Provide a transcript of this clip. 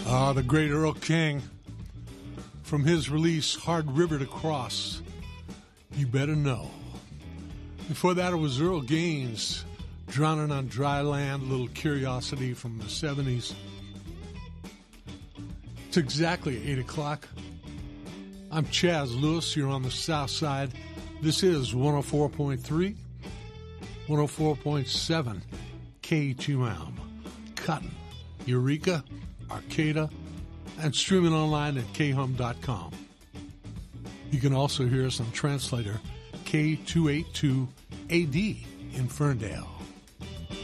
The great Earl King, from his release, Hard River to Cross, You Better Know. Before that, it was Earl Gaines, Drowning on Dry Land, Little Curiosity from the 70s. It's exactly 8 o'clock. I'm Chaz Lewis. You're on the South Side. This is 104.3, 104.7 KHUM, Cotton, Eureka, Arcata, and streaming online at khum.com. You can also hear us on translator K282AD in Ferndale.